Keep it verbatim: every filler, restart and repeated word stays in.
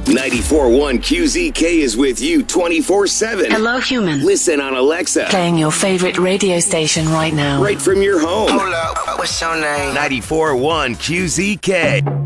ninety-four point one Q Z K is with you twenty-four seven. Hello, human. Listen on Alexa. Playing your favorite radio station right now. Right from your home. Hold up, what's your name? ninety-four point one Q Z K.